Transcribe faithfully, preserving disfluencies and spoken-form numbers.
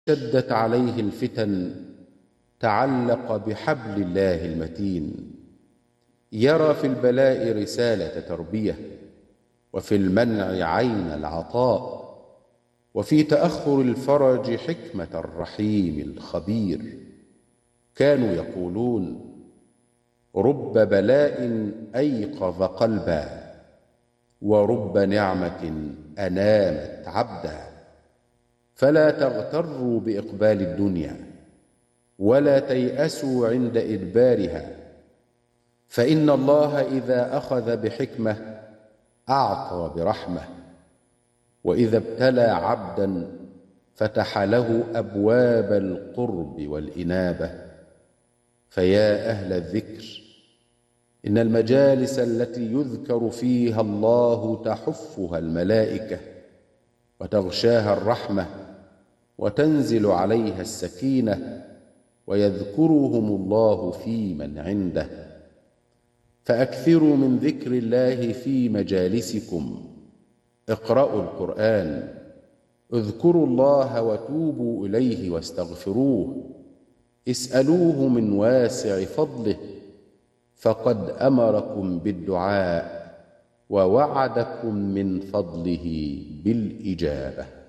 شدت عليه الفتن تعلق بحبل الله المتين. يرى في البلاء رسالة تربية، وفي المنع عين العطاء، وفي تأخر الفرج حكمة الرحيم الخبير. كانوا يقولون: رب بلاء أيقظ قلبا، ورب نعمة أنامت عبدا. فلا تغتروا بإقبال الدنيا، ولا تيأسوا عند إدبارها، فإن الله إذا أخذ بحكمة أعطى برحمة، وإذا ابتلى عبدا فتح له أبواب القرب والإنابة. فيا أهل الذكر، إن المجالس التي يذكر فيها الله تحفها الملائكة، وتغشاها الرحمة، وتنزل عليها السكينة، ويذكرهم الله في من عنده. فأكثروا من ذكر الله في مجالسكم، اقرأوا القرآن، اذكروا الله وتوبوا إليه واستغفروه، اسألوه من واسع فضله، فقد أمركم بالدعاء ووعدكم من فضله بالإجابة.